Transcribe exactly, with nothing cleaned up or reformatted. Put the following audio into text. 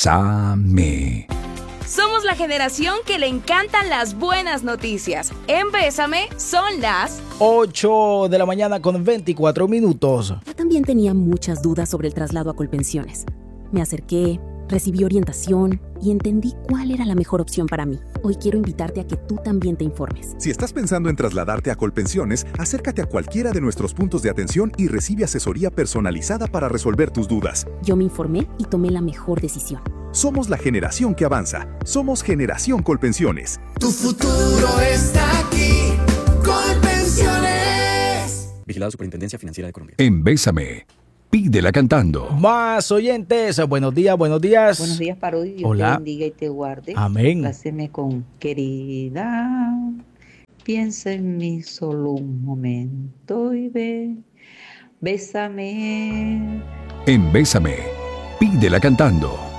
Bésame. Somos la generación que le encantan las buenas noticias. En Bésame son las ocho de la mañana con veinticuatro minutos. Yo también tenía muchas dudas sobre el traslado a Colpensiones. Me acerqué, recibí orientación y entendí cuál era la mejor opción para mí. Hoy quiero invitarte a que tú también te informes. Si estás pensando en trasladarte a Colpensiones, acércate a cualquiera de nuestros puntos de atención y recibe asesoría personalizada para resolver tus dudas. Yo me informé y tomé la mejor decisión. Somos la generación que avanza. Somos Generación Colpensiones. Tu futuro está aquí. Colpensiones. Vigilado Superintendencia Financiera de Colombia. En Bésame, pídela cantando. Más oyentes, buenos días, buenos días. Buenos días, Parodi. Dios Hola. te bendiga y te guarde. Amén. Pláceme con querida. Piensa en mí solo un momento y ve. Bésame. En Bésame, pídela cantando.